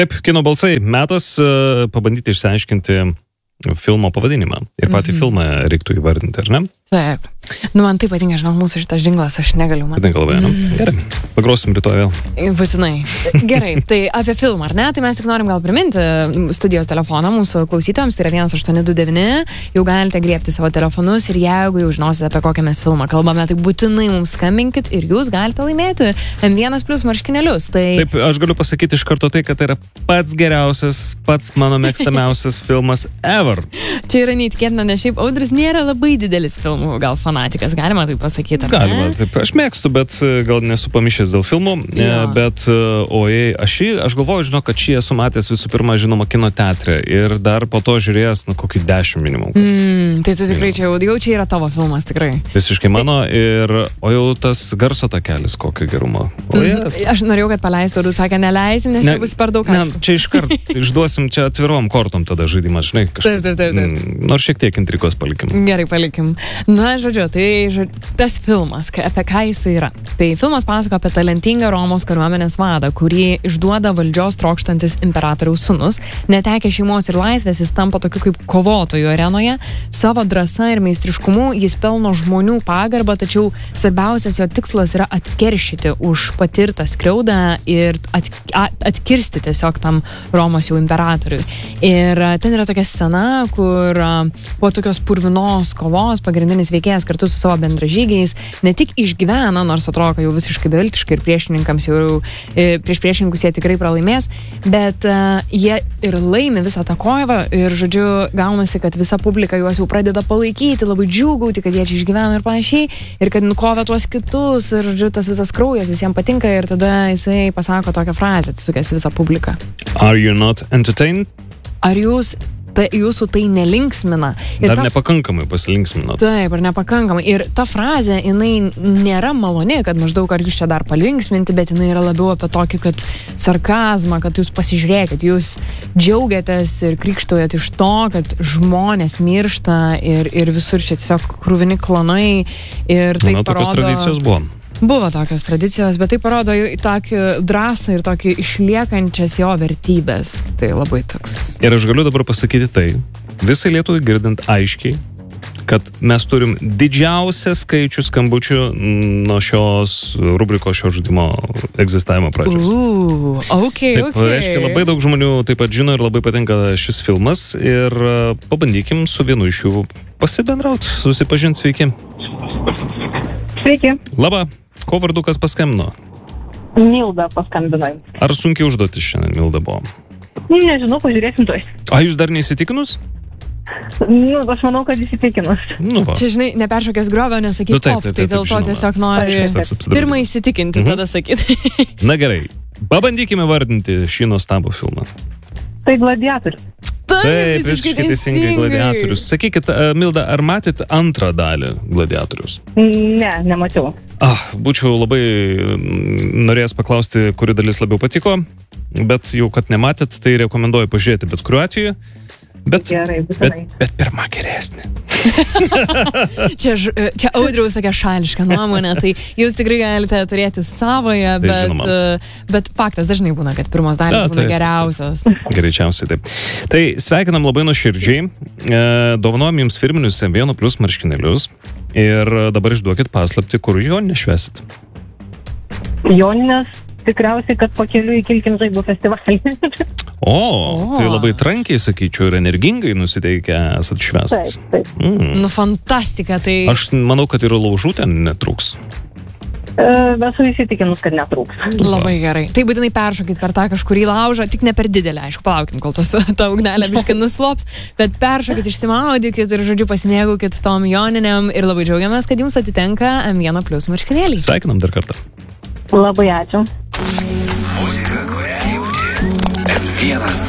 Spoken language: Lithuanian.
Taip, kino balsai metas pabandyti išsiaiškinti filmo pavadinimą. Ir patį filmą reiktų įvardinti, ar ne? Taip. Nu, man taip patinka, žinau, mūsų šitas žinglas, aš negaliu. Patinka labai, ne? Gerai. Pagrosim rytoj vėl. Būtinai. Gerai, tai apie filmą, ar ne? Tai mes tik norim gal priminti studijos telefoną mūsų klausytojams, tai yra 1829, jau galite griebti savo telefonus ir jeigu jau žinosite, apie kokią mes filmą kalbame, tai būtinai mums skambinkit ir jūs galite laimėti M1+ marškinėlius. Tai... Taip, aš galiu pasakyti iš karto tai, kad tai yra pats geriausias, pats mano mėgstamiausias filmas ever. Čia yra neįtikėtina, nes šiaip Audris nėra labai didelis filmų, gal fanatikas, galima tai pasakyti, ar ne? Galima, taip, aš mėgstu, bet gal nesu pamišęs dėl filmų, bet aš galvoju, žinau, kad šį esu matęs visų pirma, žinoma, kino teatre ir dar po to žiūrėjęs, kokį 10 minimum. Tai tu tikrai čia čia yra tavo filmas, tikrai. Visiškai mano o jau tas garso takelis, kokio gerumo. Aš norėjau, kad paleistų, ir sakė, neleisim, nes čia bus per daug. Ne, čia iškart išduosim čia atvirom kortom tada žaidimas, žinai, kažkaip. Taip. Nors šiek tiek intrigos palikim. Gerai, palikim. Na, žodžiu, tas filmas, apie ką jis yra. Tai filmas pasako apie talentingą Romos kariuomenės vadą, kurį išduoda valdžios trokštantis imperatoriaus sūnus. Netekę šeimos ir laisvės, jis tampa tokiu kaip kovotojų arenoje. Savo drąsa ir meistriškumu jis pelno žmonių pagarbą, tačiau svarbiausias jo tikslas yra atkeršyti už patirtą skriaudą ir atkirsti tiesiog tam Romos jau imperatoriui. Ir ten yra tokia scena, kur po tokios purvinos kovos pagrindinis veikėjas kartu su savo bendražygiais ne tik išgyvena, nors atrodo, kad jau visiškai beviltiškai ir priešininkams prieš priešininkus jie tikrai pralaimės, bet jie ir laimi visą tą kovą ir, žodžiu, gaunasi, kad visa publika juos jau pradeda palaikyti, labai džiūgauti, kad jie čia išgyvena ir panašiai, ir kad nukovė tuos kitus, ir, žodžiu, tas visas kraujas visiems patinka ir tada jisai pasako tokią frazę, atsisukęs visą publiką. Are you not entertained? Ar jūsų tai nelinksmina? Ir dar nepakankamai pasilinksmina. Taip, ar nepakankamai. Ir ta frazė, jinai nėra maloni, kad maždaug ar jūs čia dar palinksminti, bet jinai yra labiau apie tokį, kad sarkazmą, kad jūs pasižiūrėkit, jūs džiaugiatės ir krikštaujat iš to, kad žmonės miršta ir visur čia tiesiog krūvini klanai ir tai parodo... Tokios tradicijos buvo. Buvo tokios tradicijos, bet tai parodo tokį drąsą ir tokį išliekančias jo vertybės. Tai labai toks. Ir aš galiu dabar pasakyti tai, visai Lietuvai girdint aiškiai, kad mes turim didžiausią skaičių skambučių nuo šios rubrikos, šio žaidimo egzistavimo pradžios. Taip, reiškia, labai daug žmonių taip pat žino ir labai patinka šis filmas ir pabandykim su vienu iš jų pasibendrauti, susipažinti. Sveiki. Sveiki. Labą. Ko vardu, kas paskambino? Milda paskambino. Ar sunkiai užduoti šiandien, Milda, buvo? Nežinau, pažiūrėsim tuoj. A, jūs dar neįsitikinus? Aš manau, kad įsitikinus. Čia, žinai, neperšokęs griovio, nesakyk top, tai dėl to tiesiog nori pirmą įsitikinti, tada sakyti. Na gerai, pabandykime vardinti šį nuostabų filmą. Tai Gladiatorius. Taip, visiškai teisingai, Gladiatorius. Sakykit, Milda, ar matėt antrą dalį Gladiatorius? Ne, nemačiau. Būčiau labai norėjęs paklausti, kuri dalis labiau patiko, bet jau, kad nematėt, tai rekomenduoju pažiūrėti bet kuriuo atveju. Bet pirma geresnė. Čia Audriaus tokia šališka nuomonė, tai jūs tikrai galite turėti savoje, bet faktas dažnai būna, kad pirmos dalys būna geriausios. Greičiausiai taip. Tai sveikinam labai nuoširdžiai, dovanojam jums firminius M1+ marškinėlius ir dabar išduokit paslaptį, kur joninės švęsit. Joninės tikriausiai, kad pakeliui į Kilkim žaibų festivalį. Tai labai trankiai, sakyčiau, ir energingai nusiteikę esat švęstas. Taip. Nu, fantastika, tai... Aš manau, kad ir laužų ten netrūks. Esu įsitikinus, kad netrūks. Labai gerai. Tai būtinai peršokit per tą kažkurį laužą, tik ne per didelį, aišku, palaukim, kol ta ugnelė biškai nuslops, bet peršokit, išsimaudykit ir, žodžiu, pasimėgaukit tom joninėm ir labai džiaugiamės, kad jums atitenka M1+ marškinėliai. Sveikinam dar kartą. Labai ačiū. Muzika, kurią jauti. M1+.